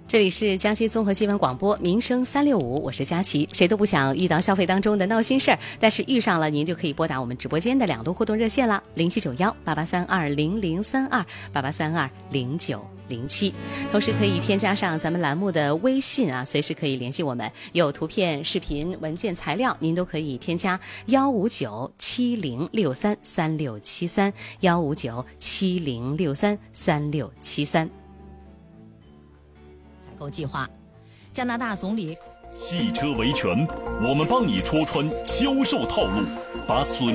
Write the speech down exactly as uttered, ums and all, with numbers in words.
这里是江西综合新闻广播民生三六五，我是佳琪。谁都不想遇到消费当中的闹心事儿，但是遇上了，您就可以拨打我们直播间的两路互动热线了，零七九幺八八三二零零三二八八三二零九零七。同时可以添加上咱们栏目的微信啊，随时可以联系我们，有图片、视频、文件、材料，您都可以添加幺五九七零六三三六七三幺五九七零六三三六七三。 购计划，加拿大总理。 汽车维权，我们帮你戳穿销售套路，把损